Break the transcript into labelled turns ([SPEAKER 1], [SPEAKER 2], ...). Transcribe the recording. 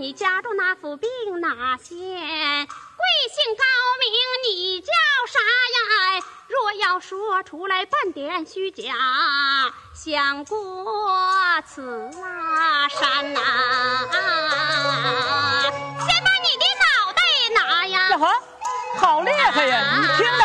[SPEAKER 1] 你家中那府兵哪县？贵姓高明？你叫啥呀？若要说出来半点虚假，想过此山呐！先把你的脑袋拿呀！
[SPEAKER 2] 呀哈，好厉害呀！你听着。